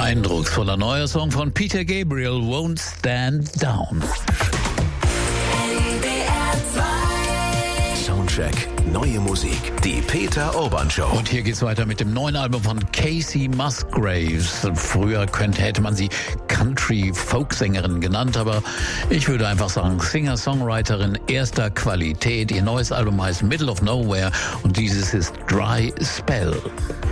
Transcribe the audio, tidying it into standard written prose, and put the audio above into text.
Eindrucksvoller neuer Song von Peter Gabriel, Won't Stand Down. Soundcheck, neue Musik, die Peter Urban Show. Und hier geht's weiter mit dem neuen Album von Casey Musgraves. Früher hätte man sie Country-Folksängerin genannt, aber ich würde einfach sagen Singer-Songwriterin erster Qualität. Ihr neues Album heißt Middle of Nowhere und dieses ist Dry Spell.